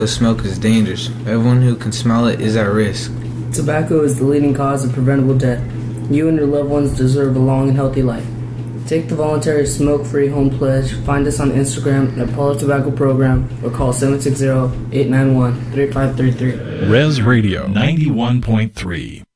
The smoke is dangerous. Everyone who can smell it is at risk. Tobacco is the leading cause of preventable death. You and your loved ones deserve a long and healthy life. Take the voluntary smoke-free home pledge. Find us on Instagram at Paula Tobacco Program or call 760-891-3533. Res Radio 91.3.